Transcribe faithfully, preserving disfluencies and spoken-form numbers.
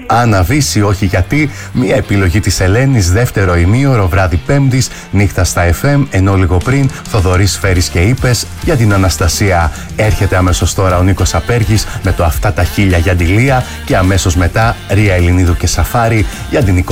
Αναβήσει, όχι γιατί. Μία επιλογή της Ελένης, δεύτερο ημίωρο, βράδυ Πέμπτης, νύχτα στα εφ εμ, ενώ λίγο πριν Θοδωρής Φέρης και Είπες για την Αναστασία. Έρχεται αμέσως τώρα ο Νίκος Απέργης με το «Αυτά τα χίλια» για τη Λία και αμέσως μετά Ρία Ελληνίδου και Σαφάρη για την